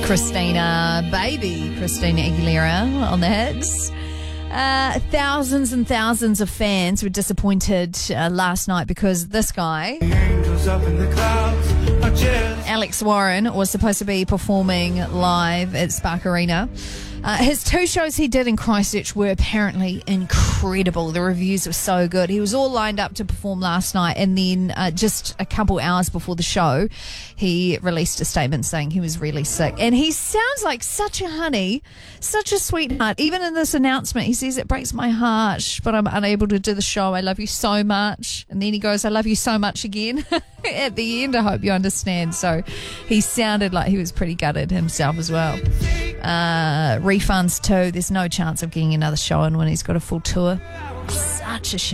Christina Aguilera on the hits. Thousands and thousands of fans were disappointed last night because this guy, Alex Warren, was supposed to be performing live at Spark Arena. His two shows he did in Christchurch were apparently incredible. The reviews were so good. He was all lined up to perform last night, and then just a couple hours before the show, he released a statement saying he was really sick. And he sounds like such a honey, such a sweetheart. Even in this announcement, he says, "It breaks my heart, but I'm unable to do the show. I love you so much." And then he goes, "I love you so much" again at the end. I hope you understand. So he sounded like he was pretty gutted himself as well. Refunds too. There's no chance of getting another show in when he's got a full tour. Such a shame.